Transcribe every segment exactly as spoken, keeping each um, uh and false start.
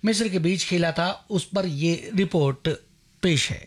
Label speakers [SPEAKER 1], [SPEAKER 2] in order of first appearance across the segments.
[SPEAKER 1] मिस्र के बीच खेला था, उस पर ये रिपोर्ट पेश है।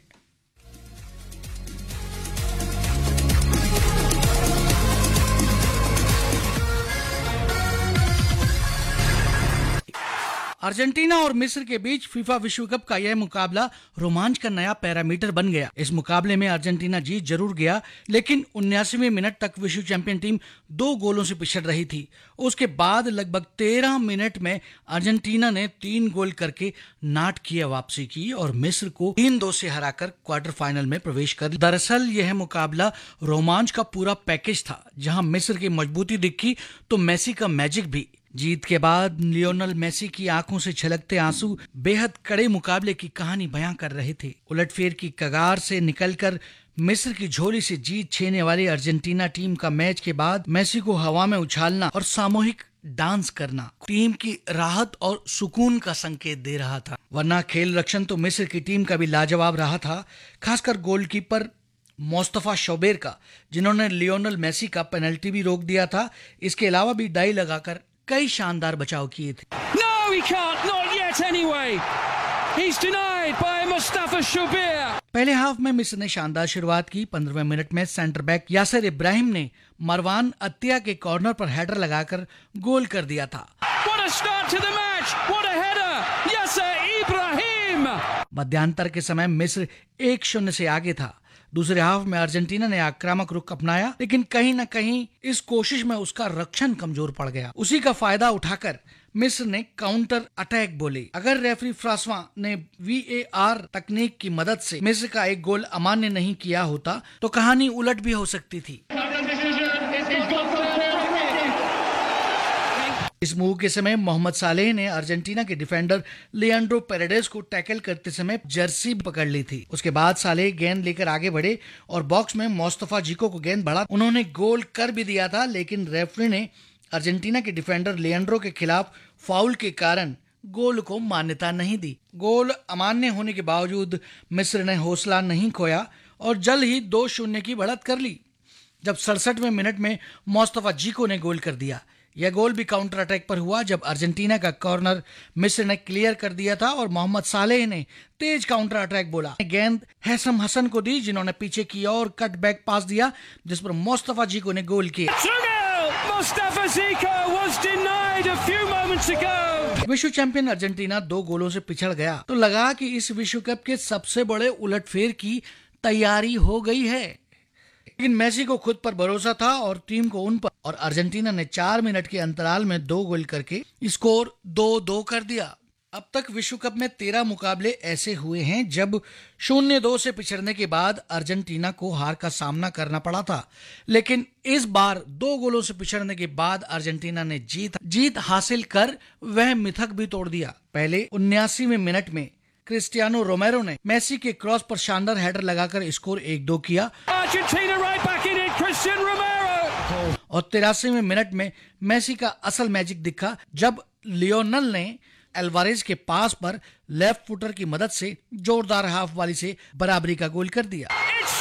[SPEAKER 1] अर्जेंटीना और मिस्र के बीच फीफा विश्व कप का यह मुकाबला रोमांच का नया पैरामीटर बन गया। इस मुकाबले में अर्जेंटीना जीत जरूर गया, लेकिन उन्यासीवें मिनट तक विश्व चैंपियन टीम दो गोलों से पिछड़ रही थी। उसके बाद लगभग तेरह मिनट में अर्जेंटीना ने तीन गोल करके नाटकीय वापसी की और मिस्र को तीन दो से हराकर क्वार्टर फाइनल में प्रवेश कर। दरअसल यह मुकाबला रोमांच का पूरा पैकेज था। जहां मिस्र की मजबूती दिखी तो मेसी का मैजिक भी। जीत के बाद लियोनेल मेसी की आंखों से छलकते आंसू बेहद कड़े मुकाबले की कहानी बयां कर रहे थे। उलटफेर की कगार से निकलकर मिस्र की झोली से जीत छीनने वाली अर्जेंटीना टीम का मैच के बाद मेसी को हवा में उछालना और सामूहिक डांस करना टीम की राहत और सुकून का संकेत दे रहा था। वरना खेल रक्षण तो मिस्र की टीम का भी लाजवाब रहा था, खासकर गोलकीपर मोस्तफा शोबेर का, जिन्होंने लियोनेल मेसी का पेनल्टी भी रोक दिया था। इसके अलावा भी डाई लगाकर कई शानदार बचाव किए थे।
[SPEAKER 2] No, he can't, not yet anyway. He's denied by Mustafa Shoubir.
[SPEAKER 1] पहले हाफ में मिस्र ने शानदार शुरुआत की। पंद्रहवें मिनट में सेंटर बैक यासिर इब्राहिम ने मरवान अत्तिया के कॉर्नर पर हेडर लगाकर गोल कर दिया था।
[SPEAKER 2] What a start to the match! What a header! Yasir Ibrahim!
[SPEAKER 1] मध्यांतर के समय मिस्र एक शून्य से आगे था। दूसरे हाफ में अर्जेंटीना ने आक्रामक रुख अपनाया, लेकिन कहीं न कहीं इस कोशिश में उसका रक्षण कमजोर पड़ गया। उसी का फायदा उठाकर मिस्र ने काउंटर अटैक बोले। अगर रेफरी फ्रांसवा ने वी ए आर तकनीक की मदद से मिस्र का एक गोल अमान्य नहीं किया होता तो कहानी उलट भी हो सकती थी। इस मूव के समय मोहम्मद सालेह ने अर्जेंटीना के डिफेंडर लिएंड्रो पेरेडेस को टैकल करते समय जर्सी पकड़ ली थी। उसके बाद सालेह गेंद लेकर आगे बढ़े और बॉक्स में मोस्तफा जिको को गेंद बढ़ा। उन्होंने गोल कर भी दिया था, लेकिन रेफरी ने अर्जेंटीना के डिफेंडर लिएंड्रो के खिलाफ फाउल के कारण गोल को मान्यता नहीं दी। गोल अमान्य होने के बावजूद मिस्र ने हौसला नहीं खोया और जल्द ही दो शून्य की बढ़त कर ली, जब सड़सठवें मिनट में मोस्तफा जिको ने गोल कर दिया। यह गोल भी काउंटर अटैक पर हुआ, जब अर्जेंटीना का कॉर्नर मिस्र ने क्लियर कर दिया था और मोहम्मद सालेह ने तेज काउंटर अटैक बोला। गेंद हैसम हसन को दी, जिन्होंने पीछे की और कट बैक पास दिया, जिस पर मोस्तफा जिको ने गोल किया। विश्व चैंपियन अर्जेंटीना दो गोलों से पिछड़ गया तो लगा कि इस विश्व कप के सबसे बड़े उलटफेर की तैयारी हो गई है, लेकिन मेसी को खुद पर भरोसा था और टीम को उन पर, और अर्जेंटीना ने चार मिनट के अंतराल में दो गोल करके स्कोर दो दो कर दिया। अब तक विश्व कप में तेरह मुकाबले ऐसे हुए हैं जब शून्य दो से पिछड़ने के बाद अर्जेंटीना को हार का सामना करना पड़ा था, लेकिन इस बार दो गोलों से पिछड़ने के बाद अर्जेंटीना ने जीत जीत हासिल कर वह मिथक भी तोड़ दिया। पहले उन्यासीवें मिनट में क्रिस्टियानो रोमेरो ने मेसी के क्रॉस पर शानदार हेडर लगाकर स्कोर एक दो किया और तिरासीवें मिनट में मेसी का असल मैजिक दिखा, जब लियोनेल ने एल्वारेज के पास पर लेफ्ट फुटर की मदद से जोरदार हाफ वाली से बराबरी का गोल कर दिया।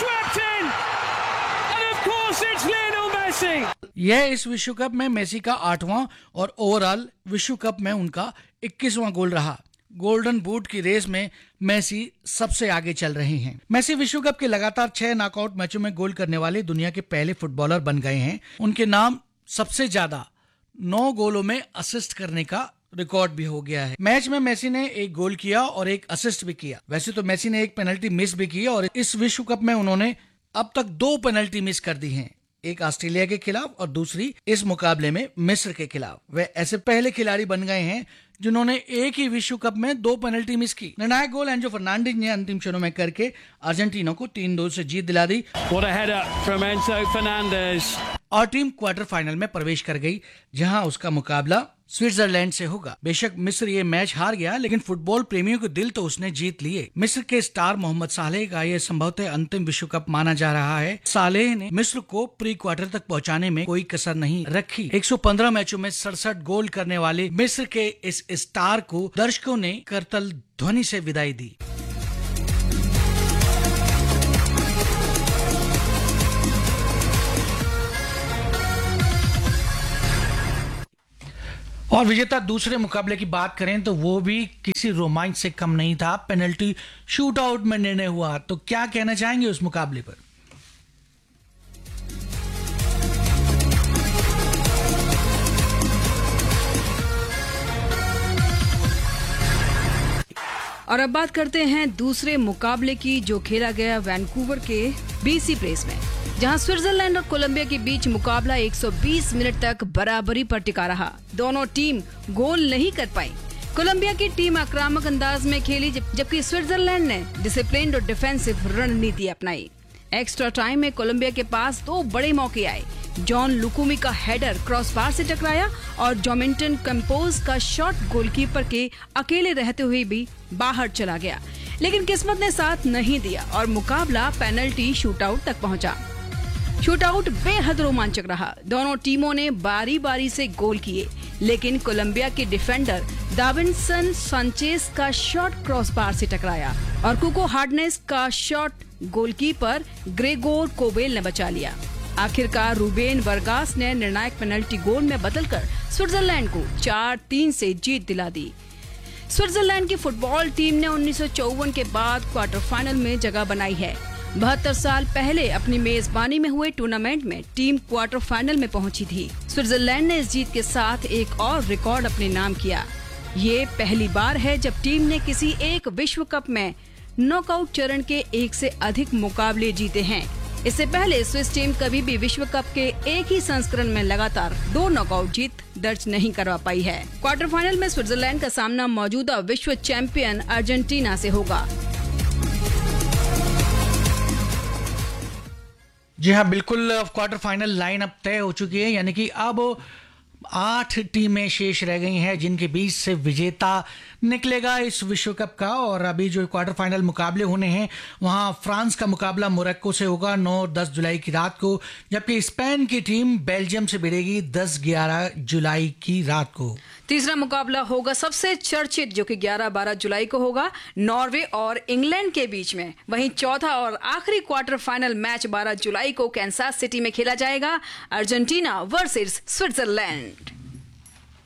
[SPEAKER 1] यह इस विश्व कप में मेसी का आठवां और ओवरऑल विश्व कप में उनका इक्कीसवां गोल रहा। गोल्डन बूट की रेस में मेसी सबसे आगे चल रहे हैं। मेसी विश्व कप के लगातार छह नॉकआउट मैचों में गोल करने वाले दुनिया के पहले फुटबॉलर बन गए हैं। उनके नाम सबसे ज्यादा नौ गोलों में असिस्ट करने का रिकॉर्ड भी हो गया है। मैच में मेसी ने एक गोल किया और एक असिस्ट भी किया। वैसे तो मेसी ने एक पेनल्टी मिस भी की और इस विश्व कप में उन्होंने अब तक दो पेनल्टी मिस कर दी हैं, एक ऑस्ट्रेलिया के खिलाफ और दूसरी इस मुकाबले में मिस्र के खिलाफ। वे ऐसे पहले खिलाड़ी बन गए हैं जिन्होंने एक ही विश्व कप में दो पेनल्टी मिस की। निर्णायक गोल एंजो फर्नांडिस ने अंतिम क्षणों में करके अर्जेंटीना को तीन दो से जीत दिला दी।
[SPEAKER 2] What a header from Enzo Fernandez.
[SPEAKER 1] और टीम क्वार्टर फाइनल में प्रवेश कर गई, जहां उसका मुकाबला स्विट्जरलैंड से होगा। बेशक मिस्र ये मैच हार गया, लेकिन फुटबॉल प्रेमियों के दिल तो उसने जीत लिए। मिस्र के स्टार मोहम्मद सालेह का यह संभवतः अंतिम विश्व कप माना जा रहा है। सालेह ने मिस्र को प्री क्वार्टर तक पहुंचाने में कोई कसर नहीं रखी। एक सौ पंद्रह मैचों में सड़सठ गोल करने वाले मिस्र के इस स्टार को दर्शकों ने करतल ध्वनि से विदाई दी। और विजेता दूसरे मुकाबले की बात करें तो वो भी किसी रोमांच से कम नहीं था। पेनल्टी शूट आउट में निर्णय हुआ। तो क्या कहना चाहेंगे उस मुकाबले पर?
[SPEAKER 3] और अब बात करते हैं दूसरे मुकाबले की, जो खेला गया वैंकूवर के बीसी प्लेस में, जहां स्विट्जरलैंड और कोलंबिया के बीच मुकाबला एक सौ बीस मिनट तक बराबरी पर टिका रहा। दोनों टीम गोल नहीं कर पाई। कोलंबिया की टीम आक्रामक अंदाज में खेली, जबकि स्विट्जरलैंड ने डिसिप्लिन्ड और डिफेंसिव रणनीति अपनाई। एक्स्ट्रा टाइम में कोलंबिया के पास दो बड़े मौके आए। जॉन लुकुमी का हेडर क्रॉसबार से टकराया और जोमिंटन कंपोज का शॉट गोलकीपर के अकेले रहते हुए भी बाहर चला गया, लेकिन किस्मत ने साथ नहीं दिया और मुकाबला पेनल्टी शूटआउट तक पहुंचा। शूटआउट बेहद रोमांचक रहा। दोनों टीमों ने बारी बारी से गोल किए, लेकिन कोलंबिया के डिफेंडर दाविनसन सांचेज का शॉट क्रॉसबार से टकराया और कुको हार्डनेस का शॉट गोलकीपर ग्रेगोर कोबेल ने बचा लिया। आखिरकार रूबेन वर्गास ने निर्णायक पेनल्टी गोल में बदलकर स्विट्जरलैंड को चार तीन से जीत दिला दी। स्विट्जरलैंड की फुटबॉल टीम ने उन्नीस सौ चौवन के बाद क्वार्टर फाइनल में जगह बनाई है। बहत्तर साल पहले अपनी मेजबानी में हुए टूर्नामेंट में टीम क्वार्टर फाइनल में पहुंची थी। स्विट्जरलैंड ने इस जीत के साथ एक और रिकॉर्ड अपने नाम किया। ये पहली बार है जब टीम ने किसी एक विश्व कप में नॉकआउट चरण के एक से अधिक मुकाबले जीते हैं। इससे पहले स्विस टीम कभी भी विश्व कप के एक ही संस्करण में लगातार दो नॉकआउट जीत दर्ज नहीं करवा पाई है। क्वार्टर फाइनल में स्विट्जरलैंड का सामना मौजूदा विश्व चैंपियन अर्जेंटीना से होगा।
[SPEAKER 1] जी हाँ, बिल्कुल। क्वार्टर फाइनल लाइन अब तय हो चुकी है, यानी कि अब आठ टीमें शेष रह गई हैं जिनके बीच से विजेता निकलेगा इस विश्व कप का। और अभी जो क्वार्टर फाइनल मुकाबले होने हैं, वहां फ्रांस का मुकाबला मोरक्को से होगा नौ दस जुलाई की रात को, जबकि स्पेन की टीम बेल्जियम से भिड़ेगी दस ग्यारह जुलाई की रात को।
[SPEAKER 3] तीसरा मुकाबला होगा सबसे चर्चित, जो कि ग्यारह बारह जुलाई को होगा, नॉर्वे और इंग्लैंड के बीच में। वहीं चौथा और आखिरी क्वार्टर फाइनल मैच बारह जुलाई को कैंसास सिटी में खेला जाएगा, अर्जेंटीना वर्सेस स्विट्जरलैंड।